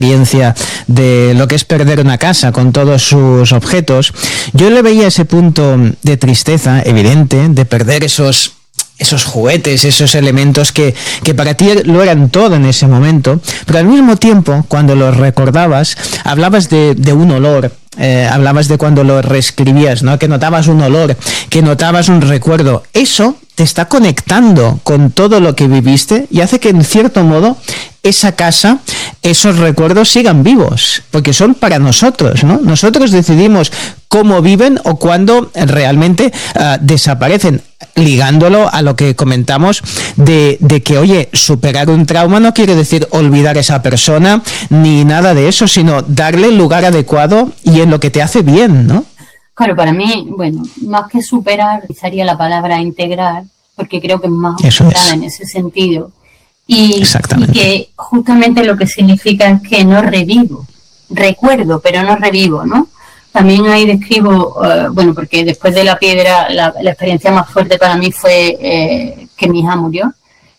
experiencia de lo que es perder una casa con todos sus objetos, yo le veía ese punto de tristeza evidente de perder esos juguetes, esos elementos que para ti lo eran todo en ese momento, pero al mismo tiempo, cuando los recordabas, hablabas de un olor, hablabas de cuando lo reescribías, ¿no? Que notabas un olor, que notabas un recuerdo. Eso te está conectando con todo lo que viviste y hace que, en cierto modo, esa casa, esos recuerdos sigan vivos, porque son para nosotros, ¿no? Nosotros decidimos cómo viven o cuándo realmente desaparecen, ligándolo a lo que comentamos de que, oye, superar un trauma no quiere decir olvidar a esa persona ni nada de eso, sino darle el lugar adecuado y en lo que te hace bien, ¿no? Claro, para mí, bueno, más que superar, utilizaría la palabra integrar, porque creo que es más ajustada en ese sentido. Y que justamente lo que significa es que no revivo, recuerdo, pero no revivo, ¿no? También ahí describo, bueno, porque después de la piedra, la experiencia más fuerte para mí fue que mi hija murió,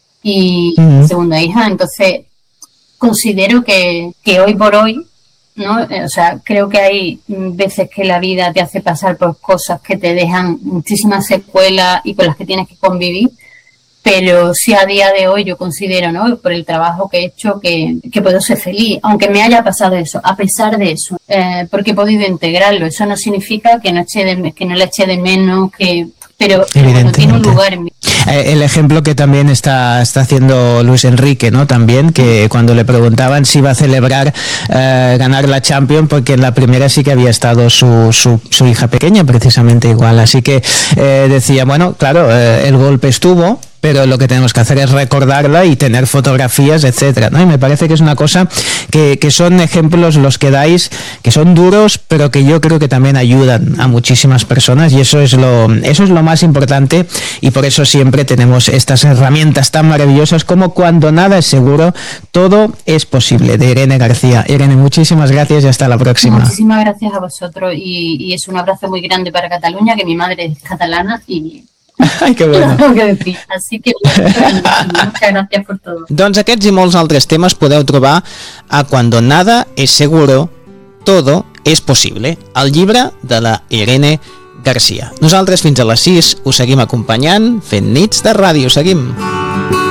y mi segunda hija. Entonces, considero que hoy por hoy, ¿no? O sea, creo que hay veces que la vida te hace pasar por cosas que te dejan muchísimas secuelas y con las que tienes que convivir, pero sí, a día de hoy yo considero, ¿no?, por el trabajo que he hecho, que puedo ser feliz, aunque me haya pasado eso, a pesar de eso, porque he podido integrarlo. Eso no significa que no le eche de menos, pero bueno, tiene un lugar en mí. El ejemplo que también está haciendo Luis Enrique, ¿no? También, que cuando le preguntaban si iba a celebrar ganar la Champions, porque en la primera sí que había estado su hija pequeña, precisamente igual. Así que decía, bueno, claro, el golpe estuvo, pero lo que tenemos que hacer es recordarla y tener fotografías, etcétera, ¿no? Y me parece que es una cosa que son ejemplos los que dais, que son duros, pero que yo creo que también ayudan a muchísimas personas, y eso es lo más importante, y por eso siempre tenemos estas herramientas tan maravillosas como Cuando nada es seguro, todo es posible, de Irene García. Irene, muchísimas gracias y hasta la próxima. Muchísimas gracias a vosotros, y es un abrazo muy grande para Cataluña, que mi madre es catalana y... Ai, que bueno. Así que muchas gracias por todo. Doncs aquests i molts altres temes podeu trobar a Cuando nada es seguro, todo es posible, el llibre de la Irene García. Nosaltres fins a les 6 us seguim acompanyant, fent nits de ràdio. Seguim.